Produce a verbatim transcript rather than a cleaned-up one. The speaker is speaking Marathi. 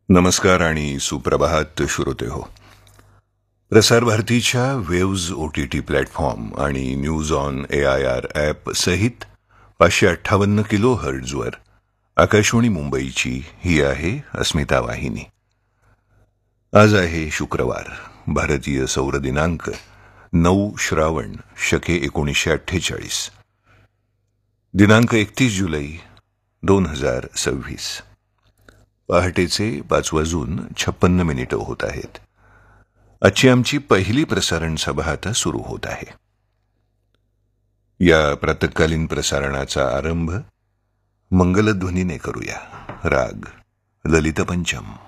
नमस्कार आणि सुप्रभात श्रोते हो. प्रसार भारतीच्या waves O T T platform आणि news on A I R app सहित पाचशे अठ्ठावन्न किलो हर्ट्झवर आकाशवाणी मुंबईची ही आहे अस्मिता वाहिनी. आज आहे शुक्रवार, भारतीय सौर दिनांक नऊ श्रावण शके एकोणीसशे अठ्ठेचाळीस, दिनांक एकतीस जुलै दोन हजार सव्वीस. पहाटेचे पाच वाजून छप्पन्न मिनिटं होत आहेत. आजची आमची पहिली प्रसारण सभा आता सुरू होत आहे. या प्रातःकालीन प्रसारणाचा आरंभ मंगलध्वनीने करूया. राग ललित पंचम.